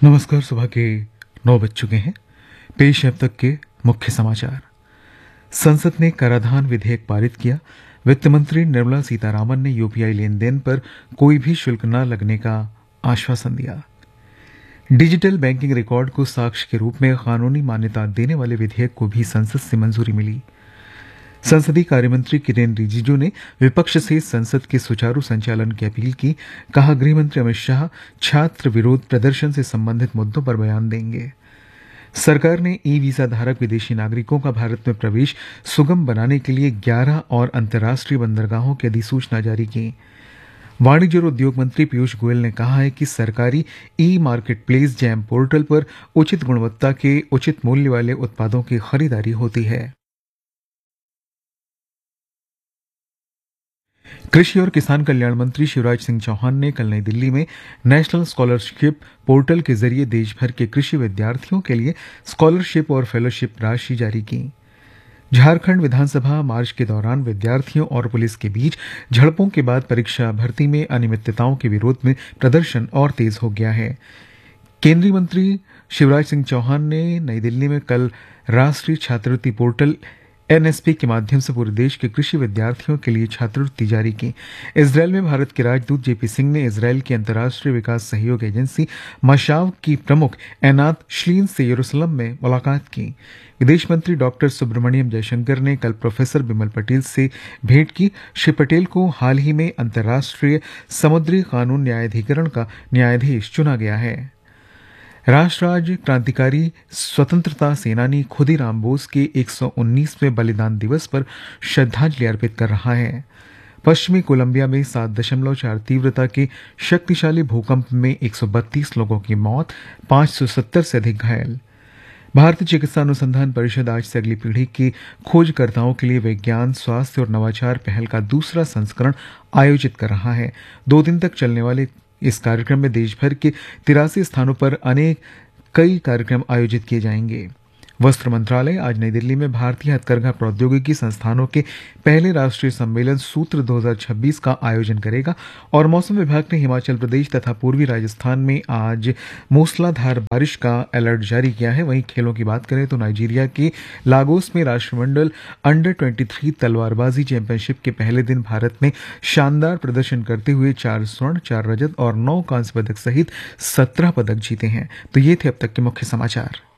नमस्कार। सुबह के 9 बज चुके हैं। पेश है अब तक के मुख्य समाचार। संसद ने कराधान विधेयक पारित किया। वित्त मंत्री निर्मला सीतारामन ने यूपीआई लेन देन पर कोई भी शुल्क न लगने का आश्वासन दिया। डिजिटल बैंकिंग रिकॉर्ड को साक्ष्य के रूप में कानूनी मान्यता देने वाले विधेयक को भी संसद से मंजूरी मिली। संसदीय कार्यमंत्री किरेन रिजिजू ने विपक्ष से संसद के सुचारू संचालन की अपील की। कहा, गृह मंत्री अमित शाह छात्र विरोध प्रदर्शन से संबंधित मुद्दों पर बयान देंगे। सरकार ने ई वीजा धारक विदेशी नागरिकों का भारत में प्रवेश सुगम बनाने के लिए 11 और अंतर्राष्ट्रीय बंदरगाहों की अधिसूचना जारी की। वाणिज्य और उद्योग मंत्री पीयूष गोयल ने कहा है कि सरकारी ई मार्केट प्लेस जैम पोर्टल पर उचित गुणवत्ता के उचित मूल्य वाले उत्पादों की खरीदारी होती है। कृषि और किसान कल्याण मंत्री शिवराज सिंह चौहान ने कल नई दिल्ली में नेशनल स्कॉलरशिप पोर्टल के जरिए देश भर के कृषि विद्यार्थियों के लिए स्कॉलरशिप और फेलोशिप राशि जारी की। झारखंड विधानसभा मार्च के दौरान विद्यार्थियों और पुलिस के बीच झड़पों के बाद परीक्षा भर्ती में अनियमितताओं के विरोध में प्रदर्शन और तेज हो गया है। केंद्रीय मंत्री शिवराज सिंह चौहान ने नई दिल्ली में कल राष्ट्रीय छात्रवृत्ति पोर्टल एनएसपी के माध्यम से पूरे देश के कृषि विद्यार्थियों के लिए छात्रवृत्ति जारी की। इजरायल में भारत के राजदूत जेपी सिंह ने इजरायल की अंतर्राष्ट्रीय विकास सहयोग एजेंसी मशाव की प्रमुख एनात श्लीन से यरूशलेम में मुलाकात की। विदेश मंत्री डॉक्टर सुब्रमण्यम जयशंकर ने कल प्रोफेसर बिमल पटेल से भेंट की। श्री पटेल को हाल ही में अंतर्राष्ट्रीय समुद्री कानून न्यायाधिकरण का न्यायाधीश चुना गया है। राष्ट्र आज क्रांतिकारी स्वतंत्रता सेनानी खुदीराम बोस के 119वें बलिदान दिवस पर श्रद्धांजलि अर्पित कर रहा है। पश्चिमी कोलंबिया में 7.4 तीव्रता के शक्तिशाली भूकंप में 132 लोगों की मौत, 570 से अधिक घायल। भारतीय चिकित्सा अनुसंधान परिषद आज से अगली पीढ़ी के खोजकर्ताओं के लिए विज्ञान, स्वास्थ्य और नवाचार पहल का दूसरा संस्करण आयोजित कर रहा है। 2 दिन तक चलने वाले इस कार्यक्रम में देश भर के 83 स्थानों पर कई कार्यक्रम आयोजित किए जाएंगे। वस्त्र मंत्रालय आज नई दिल्ली में भारतीय हथकरघा प्रौद्योगिकी संस्थानों के पहले राष्ट्रीय सम्मेलन सूत्र 2026 का आयोजन करेगा। और मौसम विभाग ने हिमाचल प्रदेश तथा पूर्वी राजस्थान में आज मूसलाधार बारिश का अलर्ट जारी किया है। वहीं खेलों की बात करें तो नाइजीरिया के लागोस में राष्ट्रमंडल अंडर 23 तलवारबाजी चैंपियनशिप के पहले दिन भारत ने शानदार प्रदर्शन करते हुए 4 स्वर्ण, 4 रजत और 9 कांस्य पदक सहित 17 पदक जीते हैं। तो ये थे अब तक के मुख्य समाचार।